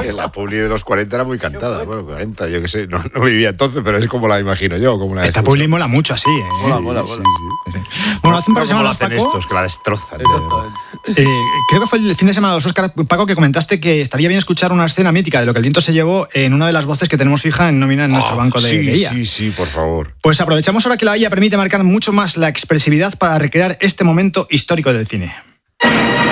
La publi de los 40 era muy cantada. Bueno, 40, yo qué sé, no vivía entonces, pero es como la imagino yo. Como la Esta publi mola mucho así, ¿eh? Mola. Sí. Bueno, hace un par de ¿Cómo lo semanas, hacen Paco, estos, que la destrozan? creo que fue el fin de semana de los Oscars, Paco, que comentaste que estaría bien escuchar una escena mítica de Lo que el viento se llevó en una de las voces que tenemos fija en nómina en nuestro banco de IA. Sí, por favor. Pues aprovechamos ahora que la IA permite marcar mucho más la expresividad para recrear este momento histórico del cine.